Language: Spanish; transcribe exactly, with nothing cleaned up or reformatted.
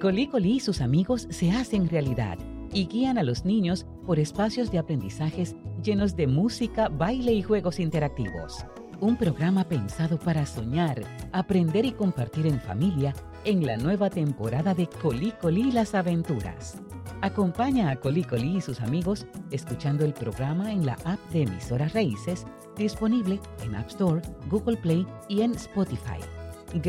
Colí Colí y sus amigos se hacen realidad y guían a los niños por espacios de aprendizajes llenos de música, baile y juegos interactivos. Un programa pensado para soñar, aprender y compartir en familia en la nueva temporada de Colí Colí y las aventuras. Acompaña a Colí Colí y sus amigos escuchando el programa en la app de Emisoras Raíces, disponible en App Store, Google Play y en Spotify.